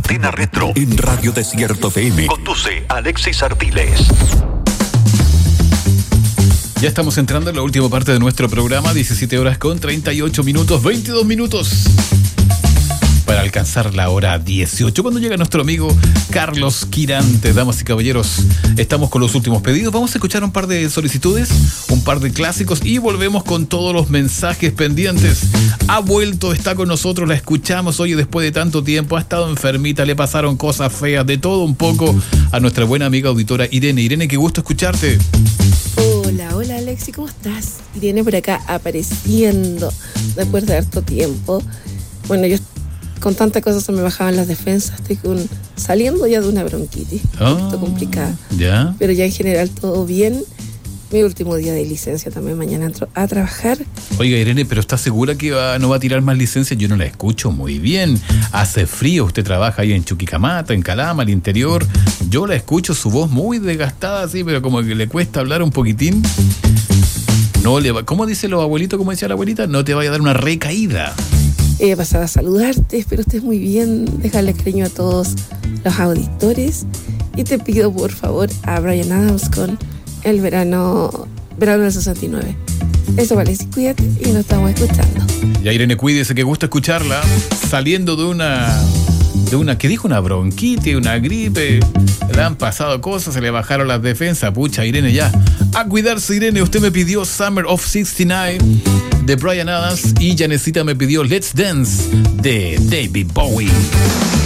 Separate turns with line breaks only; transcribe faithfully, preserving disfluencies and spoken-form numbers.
Antena Retro
en Radio Desierto F M.
Conduce Alexis Ardiles.
Ya estamos entrando en la última parte de nuestro programa, diecisiete horas con treinta y ocho minutos, veintidós minutos para alcanzar la hora dieciocho, cuando llega nuestro amigo Carlos Quirante. Damas y caballeros, estamos con los últimos pedidos. Vamos a escuchar un par de solicitudes, un par de clásicos y volvemos con todos los mensajes pendientes. Ha vuelto, está con nosotros, la escuchamos hoy después de tanto tiempo. Ha estado enfermita, le pasaron cosas feas, de todo un poco, a nuestra buena amiga auditora Irene. Irene, qué gusto escucharte.
Hola, hola Alexi, ¿cómo estás? Irene por acá apareciendo después de harto tiempo. Bueno, yo con tantas cosas se me bajaban las defensas, estoy con, saliendo ya de una bronquitis,
Oh,
un poquito complicada.
Ya.
Pero ya en general todo bien. Mi último día de licencia también, mañana entro a trabajar.
Oiga, Irene, ¿pero está segura que va, no va a tirar más licencia? Yo no la escucho muy bien. Hace frío, usted trabaja ahí en Chuquicamata, en Calama, al interior. Yo la escucho, su voz muy desgastada, así, pero como que le cuesta hablar un poquitín. No le va, ¿cómo dice los abuelitos, como decía la abuelita? No te vaya a dar una recaída.
He pasado a saludarte, espero estés muy bien. Dejarle cariño a todos los auditores. Y te pido, por favor, a Bryan Adams con el verano, verano del sesenta y nueve. Eso vale, sí, cuídate y nos estamos escuchando.
Ya, Irene, cuídese, que gusta escucharla. Saliendo de una, de una, ¿qué dijo? Una bronquitis, una gripe. Le han pasado cosas, se le bajaron las defensas. Pucha, Irene, ya. A cuidarse, Irene. Usted me pidió Summer of sesenta y nueve de Bryan Adams y Janecita me pidió Let's Dance de David Bowie.